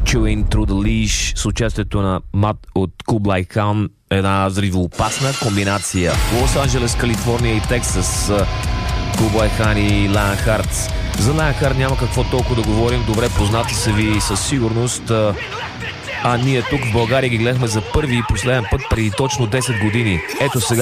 Chewing Through the Leash с участието на Мат от Кублай Хан. Една взривоопасна комбинация. Лос-Анджелес, Калифорния и Тексас. Кублай Хан и Лайонхарт. За Лайонхарт няма какво толкова да говорим. Добре познати са ви със сигурност. А ние тук в България ги гледахме за първи и последен път преди точно 10 години. Ето сега